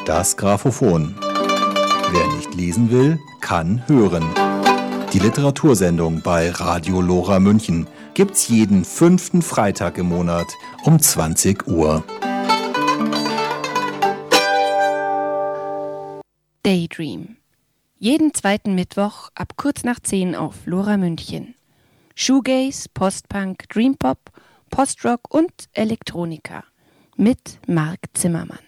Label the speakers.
Speaker 1: Das Grammophon. Wer nicht lesen will, kann hören. Die Literatursendung bei Radio Lora München gibt's jeden 5. Freitag im Monat um 20 Uhr.
Speaker 2: Daydream. Jeden zweiten Mittwoch ab kurz nach 10 auf Lora München. Shoegaze, Postpunk, Dreampop, Postrock und Elektronika. Mit Marc Zimmermann.